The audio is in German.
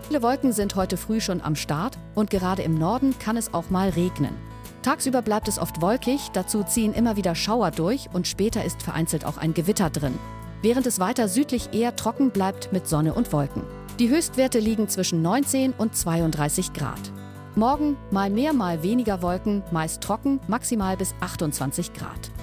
Viele Wolken sind heute früh schon am Start und gerade im Norden kann es auch mal regnen. Tagsüber bleibt es oft wolkig, dazu ziehen immer wieder Schauer durch und später ist vereinzelt auch ein Gewitter drin. Während es weiter südlich eher trocken bleibt mit Sonne und Wolken. Die Höchstwerte liegen zwischen 19 und 32 Grad. Morgen mal mehr, mal weniger Wolken, meist trocken, maximal bis 28 Grad.